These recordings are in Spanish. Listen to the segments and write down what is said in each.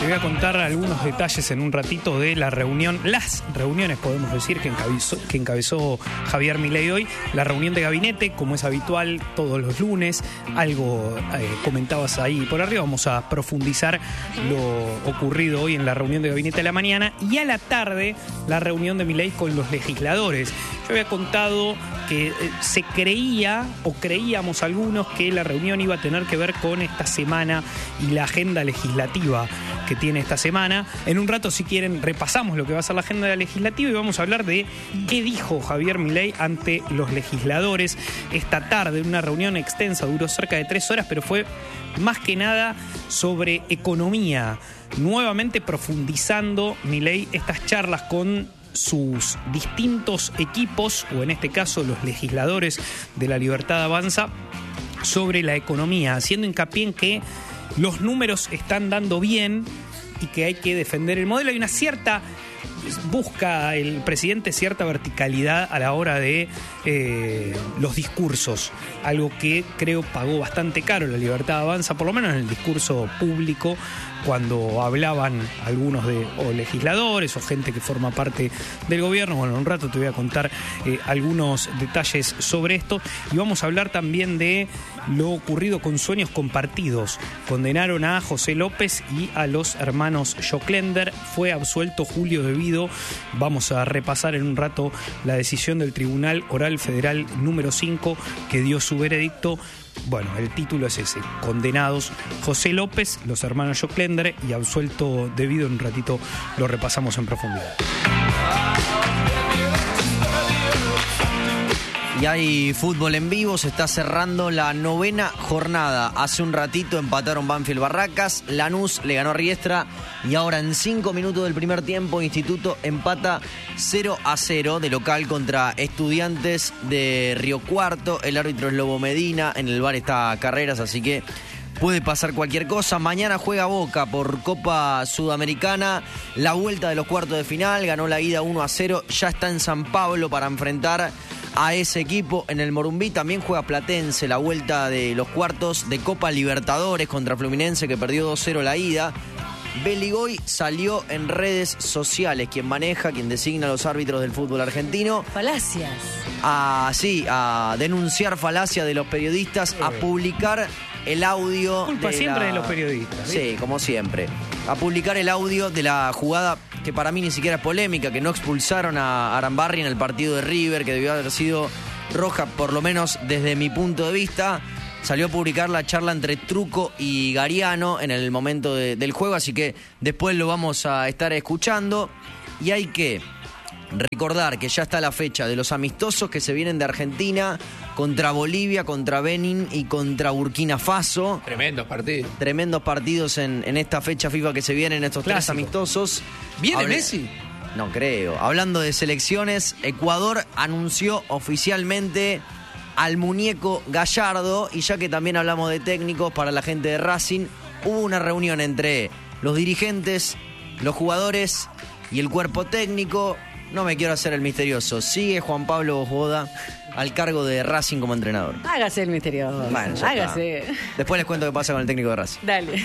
voy a contar algunos detalles en un ratito de las reuniones, podemos decir, que encabezó Javier Milei hoy. La reunión de gabinete, como es habitual todos los lunes, algo comentabas ahí por arriba. Vamos a profundizar lo ocurrido hoy en la reunión de gabinete a la mañana, y a la tarde la reunión de Milei con los legisladores. Yo había contado que se creía, o creíamos algunos, que la reunión iba a tener que ver con esta semana y la agenda legislativa que tiene esta semana. En un rato, si quieren, repasamos lo que va a ser la agenda legislativa y vamos a hablar de qué dijo Javier Milei ante los legisladores esta tarde. Una reunión extensa, duró cerca de 3 horas, pero fue más que nada sobre economía. Nuevamente profundizando Milei estas charlas con sus distintos equipos, o en este caso los legisladores de La Libertad Avanza, sobre la economía, haciendo hincapié en que los números están dando bien y que hay que defender el modelo. Hay una cierta... busca el presidente cierta verticalidad a la hora de los discursos, algo que creo pagó bastante caro La Libertad Avanza, por lo menos en el discurso público, cuando hablaban algunos o legisladores o gente que forma parte del gobierno. Bueno, en un rato te voy a contar algunos detalles sobre esto, y vamos a hablar también de lo ocurrido con Sueños Compartidos. Condenaron a José López y a los hermanos Joclender. Fue absuelto Julio De Vido. Vamos a repasar en un rato la decisión del Tribunal Oral Federal número 5 que dio su veredicto. Bueno, el título es ese: condenados José López, los hermanos Joclender y absuelto De Vido. En un ratito lo repasamos en profundidad. Y hay fútbol en vivo, se está cerrando la 9ª jornada. Hace un ratito empataron Banfield Barracas, Lanús le ganó a Riestra, y ahora en 5 minutos del primer tiempo Instituto empata 0-0 de local contra Estudiantes de Río Cuarto. El árbitro es Lobo Medina, en el VAR está Carreras, así que puede pasar cualquier cosa. Mañana juega Boca por Copa Sudamericana, la vuelta de los cuartos de final, ganó la ida 1-0, ya está en San Pablo para enfrentar a ese equipo. En el Morumbí también juega Platense, la vuelta de los cuartos de Copa Libertadores contra Fluminense, que perdió 2-0 la ida. Beligoy salió en redes sociales, quien designa a los árbitros del fútbol argentino. Falacias. A denunciar falacias de los periodistas, a publicar el audio. Culpa siempre de los periodistas. Sí, como siempre. A publicar el audio de la jugada que para mí ni siquiera es polémica, que no expulsaron a Arambarri en el partido de River, que debió haber sido roja, por lo menos desde mi punto de vista. Salió a publicar la charla entre Truco y Gariano en el momento del juego, así que después lo vamos a estar escuchando. Y hay que recordar que ya está la fecha de los amistosos que se vienen de Argentina contra Bolivia, contra Benin y contra Burkina Faso. Tremendos partidos en esta fecha FIFA que se vienen, estos Clásico. 3 amistosos. ¿Viene Messi? No creo. Hablando de selecciones, Ecuador anunció oficialmente al muñeco Gallardo, y ya que también hablamos de técnicos, para la gente de Racing, hubo una reunión entre los dirigentes, los jugadores y el cuerpo técnico. No me quiero hacer el misterioso. Sigue Juan Pablo Boda al cargo de Racing como entrenador. Hágase el misterioso. Bueno, ya hágase. está. Después les cuento qué pasa con el técnico de Racing. Dale.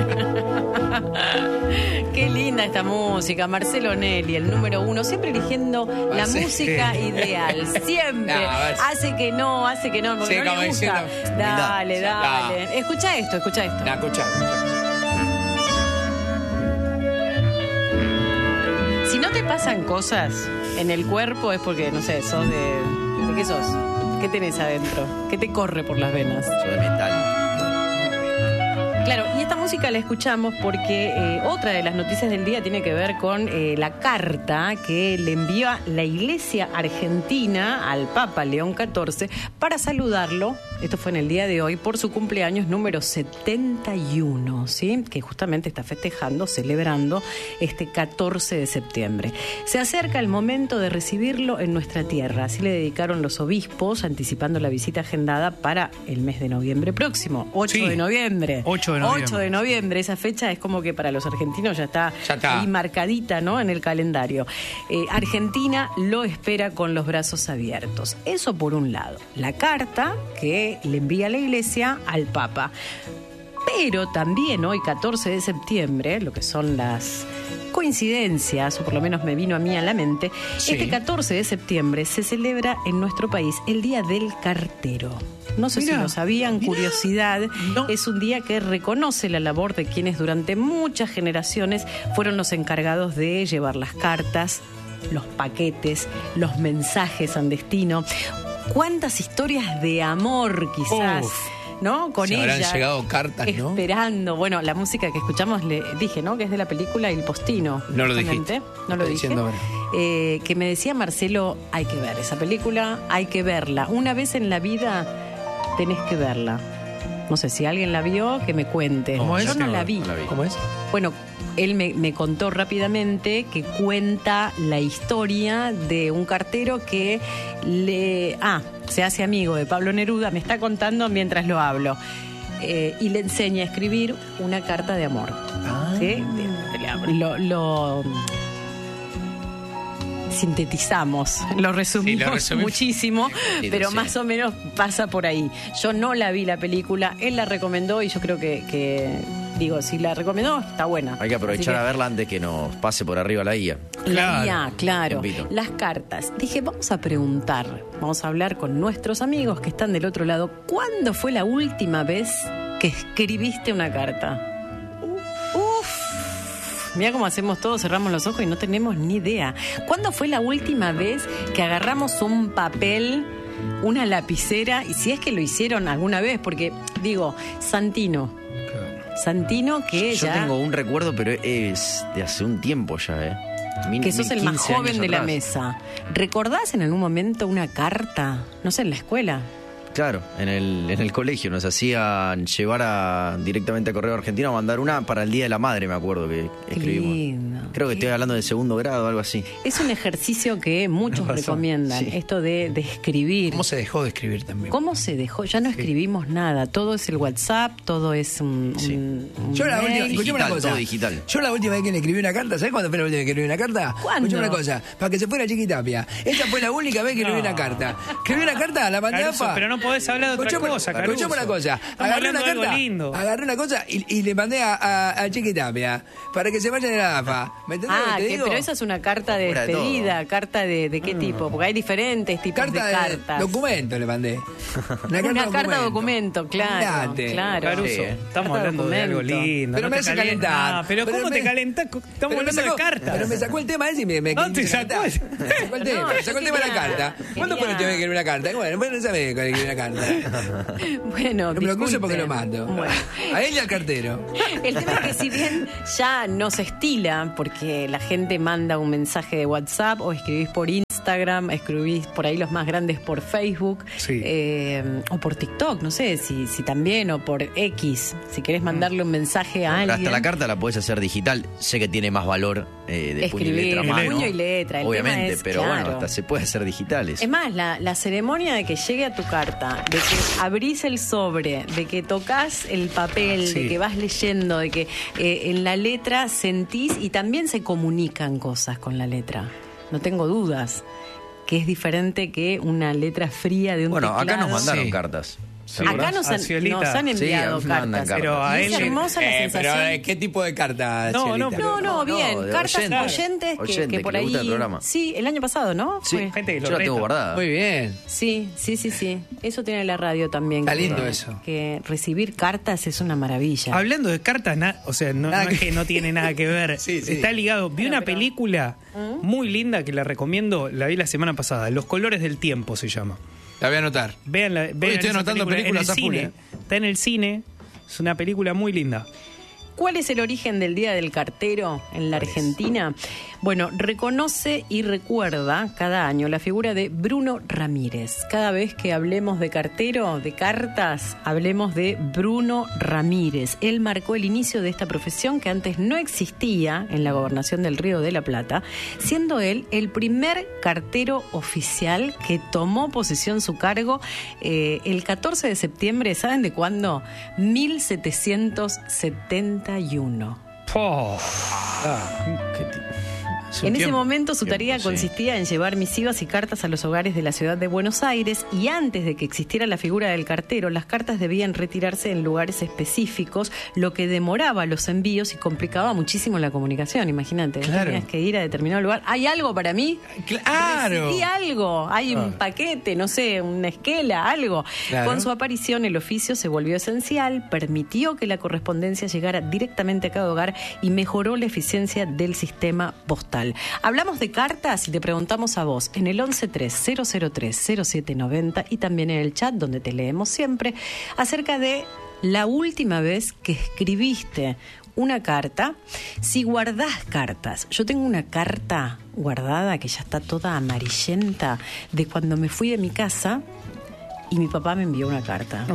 Qué linda esta música. Marcelo Nelly, el número 1, siempre eligiendo la música ideal. Siempre. No, hace que no, porque sí, no le gusta. diciendo. Dale. No. Escucha esto. No, escucha. Si no te pasan cosas en el cuerpo es porque, no sé, sos ¿de qué sos? ¿Qué tenés adentro? ¿Qué te corre por las venas? Soy de metal. Claro, y esta música la escuchamos porque otra de las noticias del día tiene que ver con la carta que le envió la Iglesia Argentina al Papa León XIV para saludarlo, esto fue en el día de hoy, por su cumpleaños número 71, ¿sí? Que justamente está festejando, celebrando este 14 de septiembre. Se acerca el momento de recibirlo en nuestra tierra, así le dedicaron los obispos, anticipando la visita agendada para el mes de noviembre próximo, 8 de noviembre. 8 de noviembre, esa fecha es como que para los argentinos ya está ahí marcadita, ¿no? En el calendario. Argentina lo espera con los brazos abiertos. Eso por un lado. La carta que le envía la Iglesia al Papa. Pero también hoy, 14 de septiembre, lo que son las coincidencias, o por lo menos me vino a mí a la mente, este 14 de septiembre se celebra en nuestro país el Día del Cartero. No sé si lo sabían, curiosidad, es un día que reconoce la labor de quienes durante muchas generaciones fueron los encargados de llevar las cartas, los paquetes, los mensajes al destino. ¿Cuántas historias de amor quizás? ¿No? Con ella. Habrán llegado cartas, ¿no? Esperando. Bueno, la música que escuchamos, le dije, ¿no? Que es de la película Il Postino. No lo dijiste. No lo dije. Que me decía Marcelo, hay que ver esa película, hay que verla. Una vez en la vida tenés que verla. No sé si alguien la vio, que me cuente. ¿Cómo es? Yo no la vi. ¿Cómo es? Bueno, él me contó rápidamente que cuenta la historia de un cartero que se hace amigo de Pablo Neruda, me está contando mientras lo hablo, y le enseña a escribir una carta de amor. ¿Sí? Lo sintetizamos, lo resumimos muchísimo, pero más o menos pasa por ahí. Yo no la vi la película, él la recomendó y yo creo que digo, si la recomendó, está buena. Hay que aprovechar a verla antes que nos pase por arriba la IA. La IA, claro. Las cartas. Dije, vamos a preguntar, vamos a hablar con nuestros amigos que están del otro lado. ¿Cuándo fue la última vez que escribiste una carta? Mira cómo hacemos todos, cerramos los ojos y no tenemos ni idea. ¿Cuándo fue la última vez que agarramos un papel, una lapicera, y si es que lo hicieron alguna vez? Porque, digo, Santino que yo ya... tengo un recuerdo, pero es de hace un tiempo ya, que sos el más joven de la mesa. ¿Recordás en algún momento una carta? No sé, en la escuela. Claro, en el colegio nos hacían llevar directamente a Correo Argentino a mandar una para el Día de la Madre, me acuerdo que escribimos. Lindo. Creo que estoy hablando del segundo grado o algo así. Es un ejercicio que muchos recomiendan, esto de escribir. ¿Cómo se dejó de escribir también? ¿Cómo se dejó? Ya no escribimos nada, todo es el WhatsApp, todo es un Yo la última, escuchame una cosa. Todo digital. Yo la última vez que le escribí una carta, ¿sabes cuándo fue la última vez que escribí una carta? ¿Cuándo? Escuchame una cosa, para que se fuera Chiquitapia. Esa fue la única vez que escribí una carta. Escribí una carta, la mandé a Caruso, pero no podés hablar de otra cosa, Caruso. Escuchame una cosa. Agarré una carta, agarré una cosa y le mandé a Chiquitapia para que se vaya de la AFA. ¿Me entendés lo que te digo? Pero esa es una carta de despedida, carta de qué tipo, porque hay diferentes tipos de cartas. Documento le mandé. Una carta documento, claro. Caruso, estamos hablando de algo lindo. Pero me hace calentar. Pero ¿cómo te calentás? Estamos hablando de cartas. Pero me sacó el tema ese y me no te sacó. Me sacó el tema de la carta. ¿Cuándo fue la última vez que escribí una carta? Bueno, no sabés cuándo escribí una carta. Bueno, no me lo cruce porque lo mando. Bueno. A él y al cartero. El tema es que si bien ya no se estila, porque la gente manda un mensaje de WhatsApp o escribís por Instagram, escribís por ahí los más grandes por Facebook, o por TikTok, no sé si también, o por X, si querés mandarle un mensaje a alguien. Hasta la carta la podés hacer digital. Sé que tiene más valor de puño y letra, puño y letra. Obviamente, pero bueno, hasta se puede hacer digital eso. Es más, la ceremonia de que llegue a tu carta, de que abrís el sobre, de que tocas el papel, de que vas leyendo, de que en la letra sentís y también se comunican cosas con la letra. No tengo dudas que es diferente que una letra fría de un teclado. Acá nos mandaron cartas. Acá nos han enviado cartas. Pero a él es hermosa la sensación. Pero ¿qué tipo de cartas? No, bien. Cartas oyentes que por ahí. Sí, el año pasado, ¿no? Sí, gente que yo la tengo guardada. Muy bien. Sí. Eso tiene la radio también. Está lindo eso. Que recibir cartas es una maravilla. Hablando de cartas, no es que no tiene nada que ver. Sí. Está ligado. Vi una película muy linda que la recomiendo, la vi la semana pasada. Los colores del tiempo se llama. La voy a anotar. Vean estoy anotando películas a full. Está en el cine. Es una película muy linda. ¿Cuál es el origen del Día del Cartero en la Argentina? Bueno, reconoce y recuerda cada año la figura de Bruno Ramírez. Cada vez que hablemos de cartero, de cartas, hablemos de Bruno Ramírez. Él marcó el inicio de esta profesión que antes no existía en la gobernación del Río de la Plata, siendo él el primer cartero oficial que tomó posesión su cargo el 14 de septiembre, ¿saben de cuándo? 1771. En ese momento su tarea consistía en llevar misivas y cartas a los hogares de la ciudad de Buenos Aires, y antes de que existiera la figura del cartero, las cartas debían retirarse en lugares específicos, lo que demoraba los envíos y complicaba muchísimo la comunicación. Imagínate, tenías que ir a determinado lugar. ¿Hay algo para mí? ¡Claro! Recibí algo, hay un paquete, no sé, una esquela, algo. Claro. Con su aparición el oficio se volvió esencial, permitió que la correspondencia llegara directamente a cada hogar y mejoró la eficiencia del sistema postal. Hablamos de cartas y te preguntamos a vos en el 1130030790 y también en el chat, donde te leemos siempre, acerca de la última vez que escribiste una carta. Si guardás cartas, yo tengo una carta guardada que ya está toda amarillenta de cuando me fui de mi casa y mi papá me envió una carta.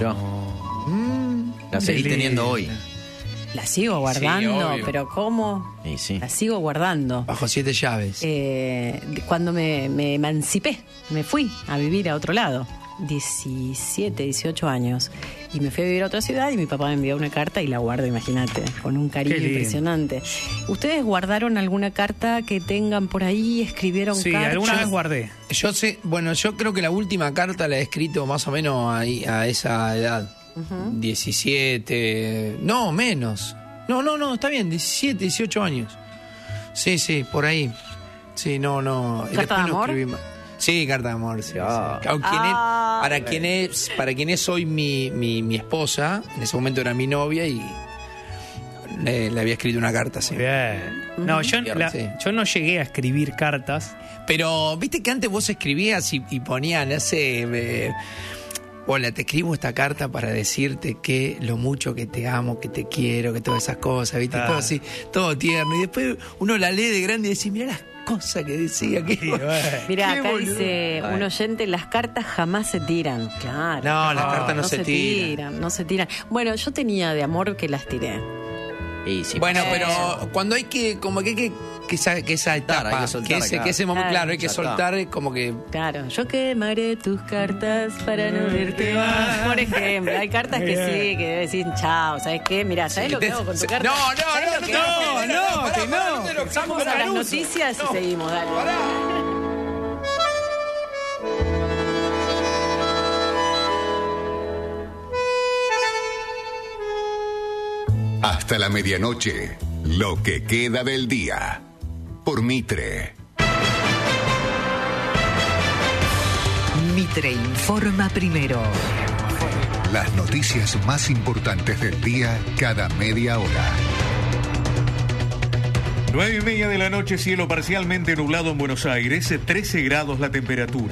La seguís teniendo hoy. La sigo guardando, sí, pero ¿cómo? Sí. La sigo guardando. Bajo 7 llaves. Cuando me emancipé, me fui a vivir a otro lado. 17, 18 años. Y me fui a vivir a otra ciudad y mi papá me envió una carta y la guardo, imagínate, con un cariño impresionante. ¿Ustedes guardaron alguna carta que tengan por ahí? ¿Escribieron cartas? Sí, alguna vez guardé. Yo creo que la última carta la he escrito más o menos ahí, a esa edad. 17, no, menos. No, está bien, 17, 18 años. Sí, por ahí. Sí, no. ¿Carta de amor? Sí, carta de amor, sí. Para quien es hoy mi esposa, en ese momento era mi novia y le había escrito una carta, sí. Bien. No, yo no llegué a escribir cartas. Pero, viste que antes vos escribías y ponías, no sé... Hola, te escribo esta carta para decirte que lo mucho que te amo, que te quiero, que todas esas cosas, ¿viste? Todo así, todo tierno. Y después uno la lee de grande y dice, mirá las cosas que decía. Mirá, acá dice un oyente, las cartas jamás se tiran. Claro. No, las cartas no se tiran. No se tiran. Bueno, yo tenía de amor que las tiré. Bueno, pero cuando hay que, como que esa etapa, que ese momento, claro, hay que soltar, como que... Claro, yo quemaré tus cartas para no verte más. Por ejemplo, hay cartas que sí, que decís, chao, ¿sabes qué? Mirá, ¿sabes lo que hago con tu carta? No. Vamos a las noticias y seguimos, dale. Hasta la medianoche, lo que queda del día. Por Mitre. Mitre informa primero. Las noticias más importantes del día cada media hora. 9:30 de la noche, cielo parcialmente nublado en Buenos Aires, 13 grados la temperatura.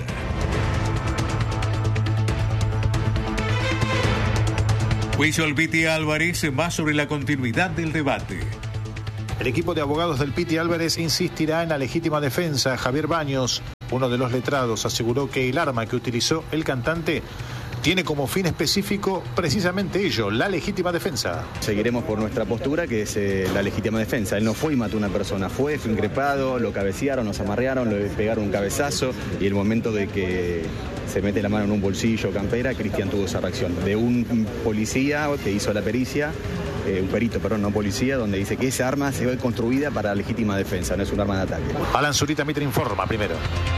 Juicio al Piti Álvarez, más sobre la continuidad del debate. El equipo de abogados del Piti Álvarez insistirá en la legítima defensa. Javier Baños, uno de los letrados, aseguró que el arma que utilizó el cantante tiene como fin específico precisamente ello, la legítima defensa. Seguiremos por nuestra postura, que es la legítima defensa. Él no fue y mató a una persona, fue increpado, lo cabecearon, nos amarrearon, le pegaron un cabezazo y el momento de que se mete la mano en un bolsillo, campera, Cristian tuvo esa reacción. De un policía que hizo la pericia, un perito, perdón, no policía, donde dice que esa arma se ve construida para legítima defensa, no es un arma de ataque. Alan Zurita, Mitre informa primero.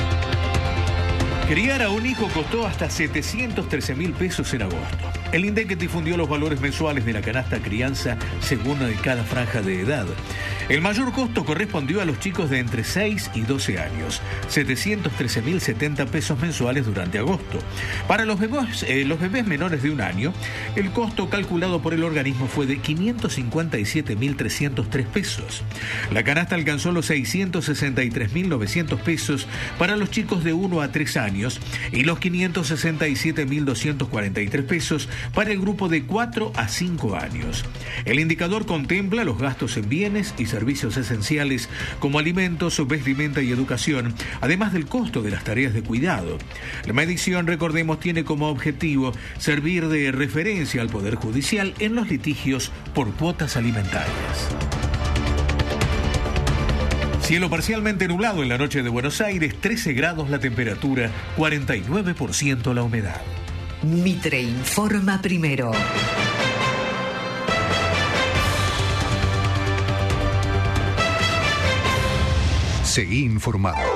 Criar a un hijo costó hasta 713.000 pesos en agosto. El INDEC difundió los valores mensuales de la canasta crianza según cada franja de edad. El mayor costo correspondió a los chicos de entre 6 y 12 años, 713.070 pesos mensuales durante agosto. Para los bebés menores de un año, el costo calculado por el organismo fue de 557.303 pesos. La canasta alcanzó los 663.900 pesos para los chicos de 1 a 3 años y los 567.243 pesos para el grupo de 4 a 5 años. El indicador contempla los gastos en bienes y servicios esenciales como alimentos, vestimenta y educación, además del costo de las tareas de cuidado. La medición, recordemos, tiene como objetivo servir de referencia al Poder Judicial en los litigios por cuotas alimentarias. Cielo parcialmente nublado en la noche de Buenos Aires, 13 grados la temperatura, 49% la humedad. Mitre informa primero. Seguí informado.